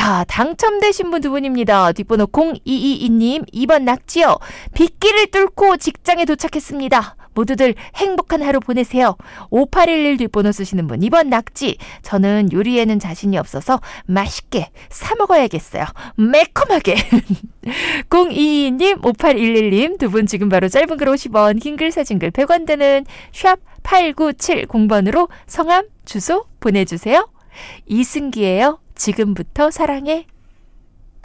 자, 당첨되신 분 두 분입니다. 뒷번호 0222님, 2번 낙지요. 빗길을 뚫고 직장에 도착했습니다. 모두들 행복한 하루 보내세요. 5811 뒷번호 쓰시는 분, 2번 낙지. 저는 요리에는 자신이 없어서 맛있게 사 먹어야겠어요. 매콤하게. 0222님, 5811님 두 분 지금 바로 짧은 글 50원, 긴 글 사진 글 100원 드는 샵 8970번으로 성함, 주소 보내주세요. 이승기예요. 지금부터 사랑해.